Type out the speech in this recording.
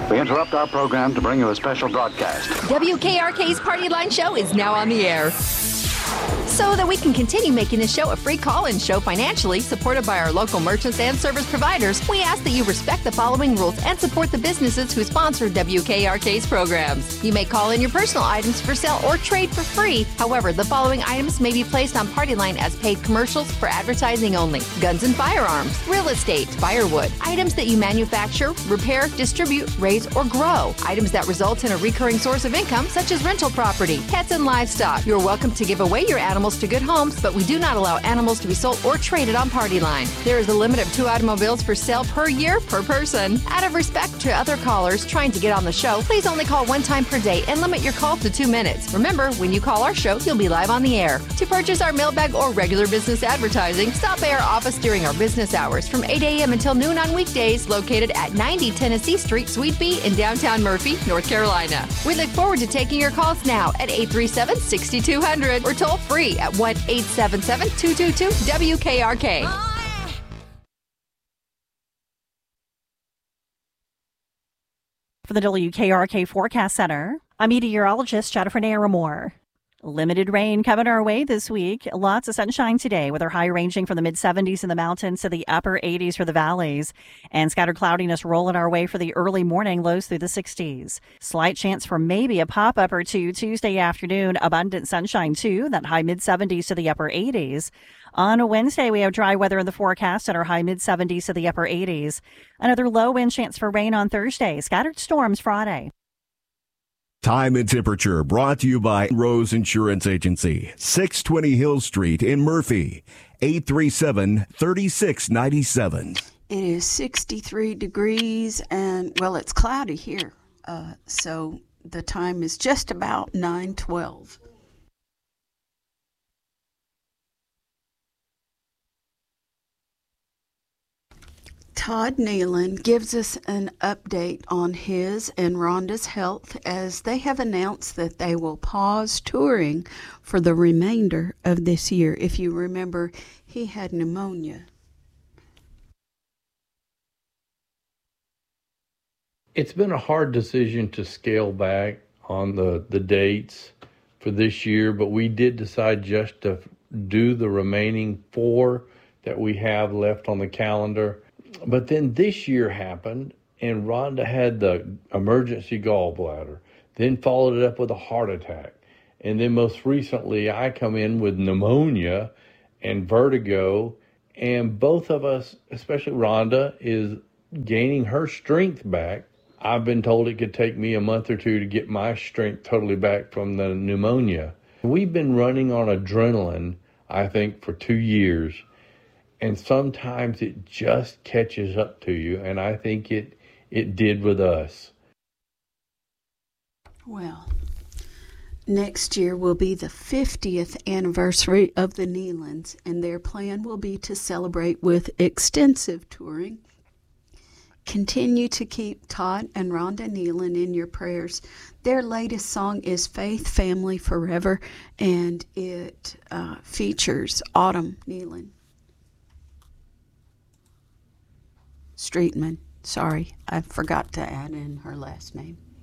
We interrupt our program to bring you a special broadcast. WKRK's Party Line Show is now on the air. So that we can continue making this show a free call-in show financially, supported by our local merchants and service providers, we ask that you respect the following rules and support the businesses who sponsor WKRK's programs. You may call in your personal items for sale or trade for free. However, the following items may be placed on Party Line as paid commercials for advertising only: guns and firearms, real estate, firewood, items that you manufacture, repair, distribute, raise, or grow, items that result in a recurring source of income, such as rental property, pets, and livestock. You're welcome to give away your animals to good homes, but we do not allow animals to be sold or traded on Party Line. There is a limit of 2 automobiles for sale per year per person. Out of respect to other callers trying to get on the show, please only call 1 time per day and limit your call to 2 minutes. Remember, when you call our show, you'll be live on the air. To purchase our mailbag or regular business advertising, stop by our office during our business hours from 8 a.m. until noon on weekdays, located at 90 Tennessee Street, Suite B in downtown Murphy, North Carolina. We look forward to taking your calls now at 837-6200 or toll free at 1-877-222-WKRK. For the WKRK Forecast Center, I'm meteorologist Jennifer Naramore. Limited rain coming our way this week. Lots of sunshine today, with our high ranging from the mid-70s in the mountains to the upper 80s for the valleys. And scattered cloudiness rolling our way for the early morning, lows through the 60s. Slight chance for maybe a pop-up or two Tuesday afternoon. Abundant sunshine, too. That high mid-70s to the upper 80s. On Wednesday, we have dry weather in the forecast at our high mid-70s to the upper 80s. Another low wind chance for rain on Thursday. Scattered storms Friday. Time and temperature brought to you by Rose Insurance Agency, 620 Hill Street in Murphy, 837-3697. It is 63 degrees and, well, it's cloudy here. So the time is just about 9:12. Todd Nealon gives us an update on his and Rhonda's health, as they have announced that they will pause touring for the remainder of this year. If you remember, he had pneumonia. It's been a hard decision to scale back on the dates for this year, but we did decide just to do the remaining 4 that we have left on the calendar. But then this year happened, and Rhonda had the emergency gallbladder, then followed it up with a heart attack. And then most recently, I come in with pneumonia and vertigo, and both of us, especially Rhonda, is gaining her strength back. I've been told it could take me a month or 2 to get my strength totally back from the pneumonia. We've been running on adrenaline, I think, for 2 years. And sometimes it just catches up to you, and I think it did with us. Well, next year will be the 50th anniversary of the Nealons, and their plan will be to celebrate with extensive touring. Continue to keep Todd and Rhonda Nealon in your prayers. Their latest song is Faith Family Forever, and it features Autumn Nealon. Streetman. Sorry, I forgot to add in her last name.